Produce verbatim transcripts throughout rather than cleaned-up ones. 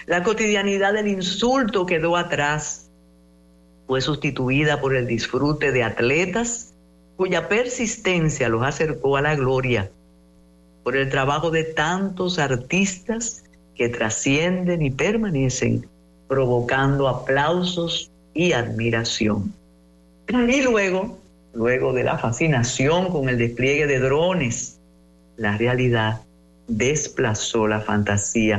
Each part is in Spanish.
La cotidianidad del insulto quedó atrás. Fue sustituida por el disfrute de atletas cuya persistencia los acercó a la gloria, por el trabajo de tantos artistas que trascienden y permanecen provocando aplausos y admiración. Y luego, luego de la fascinación con el despliegue de drones, la realidad desplazó la fantasía.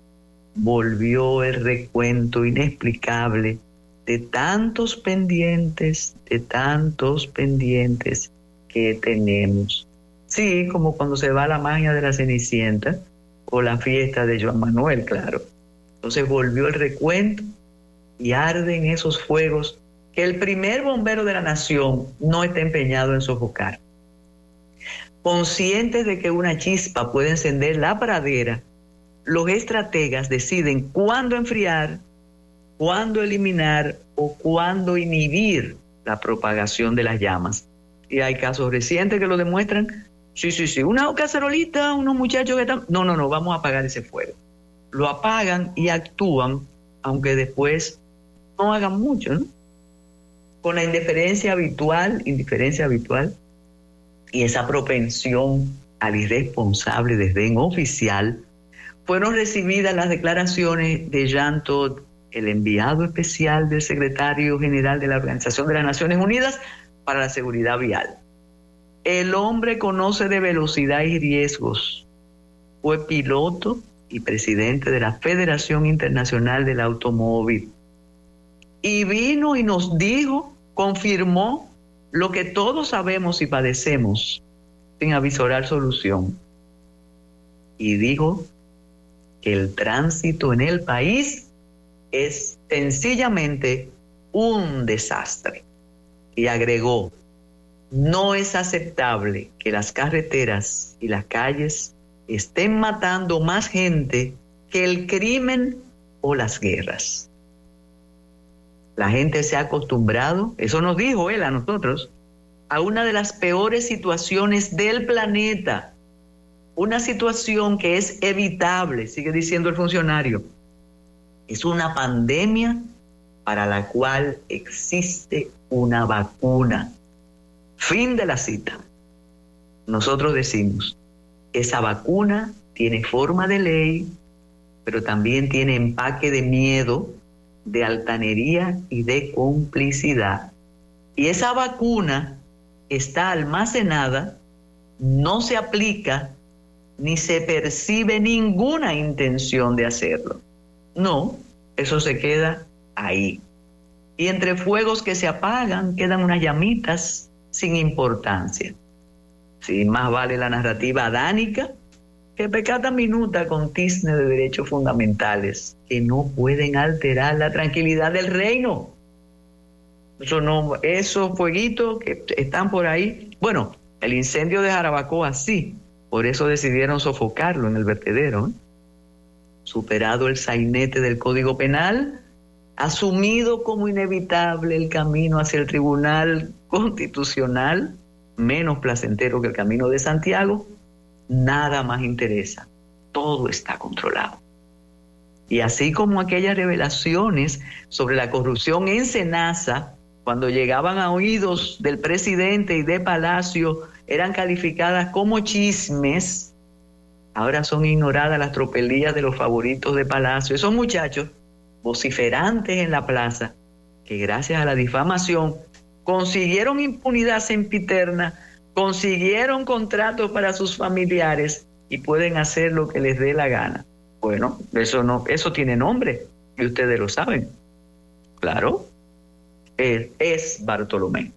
Volvió el recuento inexplicable de tantos pendientes, de tantos pendientes que tenemos. Sí, como cuando se va la magia de la Cenicienta o la fiesta de Joan Manuel, claro. Entonces volvió el recuento y arden esos fuegos que el primer bombero de la nación no está empeñado en sofocar. Conscientes de que una chispa puede encender la pradera, los estrategas deciden cuándo enfriar, cuándo eliminar o cuándo inhibir la propagación de las llamas. Y hay casos recientes que lo demuestran. Sí, sí, sí, una cacerolita, unos muchachos que están... No, no, no, vamos a apagar ese fuego. Lo apagan y actúan, aunque después no hagan mucho, ¿no? Con la indiferencia habitual, indiferencia habitual, y esa propensión al irresponsable desdén oficial, fueron recibidas las declaraciones de Jean Todt, el enviado especial del secretario general de la Organización de las Naciones Unidas para la Seguridad Vial. El hombre conoce de velocidad y riesgos. Fue piloto y presidente de la Federación Internacional del Automóvil. Y vino y nos dijo, confirmó lo que todos sabemos y padecemos sin avisorar solución. Y dijo que el tránsito en el país es sencillamente un desastre. Y agregó, no es aceptable que las carreteras y las calles estén matando más gente que el crimen o las guerras. La gente se ha acostumbrado, eso nos dijo él a nosotros, a una de las peores situaciones del planeta. Una situación que es evitable, sigue diciendo el funcionario. Es una pandemia para la cual existe una vacuna. Fin de la cita. Nosotros decimos, esa vacuna tiene forma de ley, pero también tiene empaque de miedo, de altanería y de complicidad. Y esa vacuna está almacenada, no se aplica, ni se percibe ninguna intención de hacerlo. No, eso se queda ahí. Y entre fuegos que se apagan quedan unas llamitas sin importancia. Sí, más vale la narrativa adánica que peccata minuta con tizne de derechos fundamentales que no pueden alterar la tranquilidad del reino. Eso no, esos fueguitos que están por ahí, bueno, el incendio de Jarabacoa sí, por eso decidieron sofocarlo en el vertedero, ¿eh? Superado el sainete del Código Penal, asumido como inevitable el camino hacia el Tribunal Constitucional, menos placentero que el Camino de Santiago, nada más interesa, todo está controlado. Y así como aquellas revelaciones sobre la corrupción en Senasa, cuando llegaban a oídos del presidente y de Palacio, eran calificadas como chismes, ahora son ignoradas las tropelías de los favoritos de Palacio. Esos muchachos vociferantes en la plaza, que gracias a la difamación consiguieron impunidad sempiterna, consiguieron contratos para sus familiares y pueden hacer lo que les dé la gana. Bueno, eso no, eso tiene nombre y ustedes lo saben. Claro, él es Bartolomé.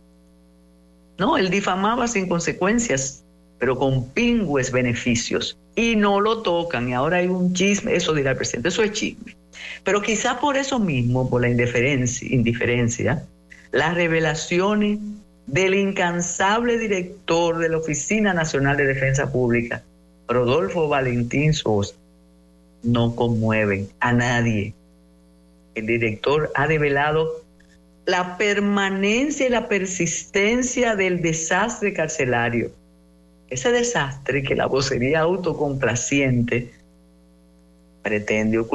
No, él difamaba sin consecuencias, pero con pingües beneficios, y no lo tocan, y ahora hay un chisme, eso dirá el presidente, eso es chisme. Pero quizá por eso mismo, por la indiferencia, indiferencia, las revelaciones del incansable director de la Oficina Nacional de Defensa Pública, Rodolfo Valentín Sosa, no conmueven a nadie. El director ha develado la permanencia y la persistencia del desastre carcelario. Ese desastre que la vocería autocomplaciente pretende ocultar.